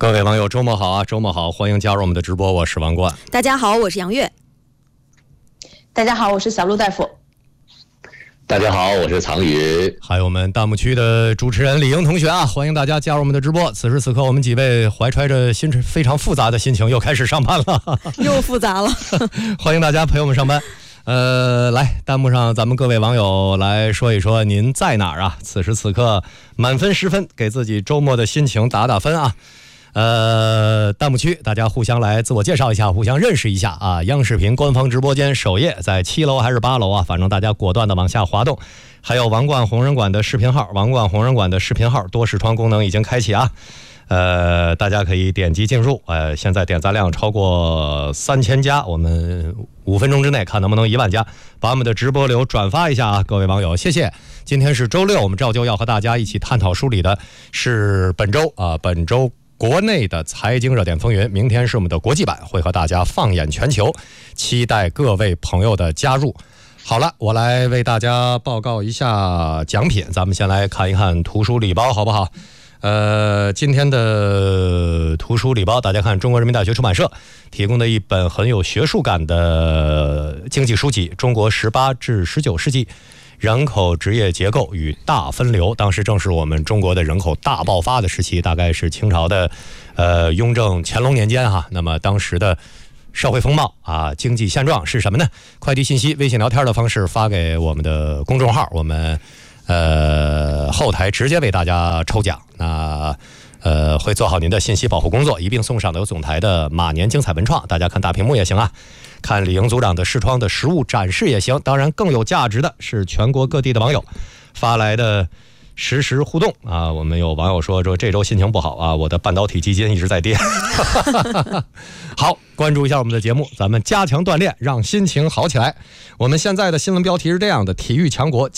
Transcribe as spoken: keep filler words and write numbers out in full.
各位网友周末好啊，周末好，欢迎加入我们的直播，我是王冠。 大家好，我是杨月。 大家好，我是小鹿大夫。 大家好，我是藏宇。 还有我们弹幕区的主持人李英同学啊，欢迎大家加入我们的直播。此时此刻，我们几位怀揣着心非常复杂的心情，又开始上班了， 又复杂了。 欢迎大家陪我们上班。呃，来，弹幕上咱们各位网友来说一说您在哪儿啊？此时此刻满分十分，给自己周末的心情打打分啊。呃，弹幕区大家互相来自我介绍一下，互相认识一下啊。央视频官方直播间首页在七楼还是八楼啊？反正大家果断的往下滑动。还有王冠红人馆的视频号，王冠红人馆的视频号多视窗功能已经开启啊。呃，大家可以点击进入，呃，现在点赞量超过三千加，我们五分钟之内看能不能一万加，把我们的直播流转发一下啊，各位网友，谢谢。今天是周六，我们照旧要和大家一起探讨梳理的是本周啊，本周国内的财经热点风云，明天是我们的国际版，会和大家放眼全球，期待各位朋友的加入。好了，我来为大家报告一下奖品，咱们先来看一看图书礼包好不好？呃，今天的图书礼包，大家看中国人民大学出版社提供的一本很有学术感的经济书籍《中国十八至十九世纪人口职业结构与大分流》，当时正是我们中国的人口大爆发的时期，大概是清朝的呃雍正乾隆年间哈。那么当时的社会风貌啊，经济现状是什么呢？快递信息、微信聊天的方式发给我们的公众号，我们呃后台直接为大家抽奖。那呃会做好您的信息保护工作，一并送上的有总台的马年精彩文创，大家看大屏幕也行啊。看李英组长的视窗的实物展示也行，当然更有价值的是全国各地的网友发来的实时互动啊。我们有网友说说这周心情不好啊，我的半导体基金一直在跌。好，关注一下我们的节目，咱们加强锻炼，让心情好起来。我们现在的新闻标题是这样的：体育强国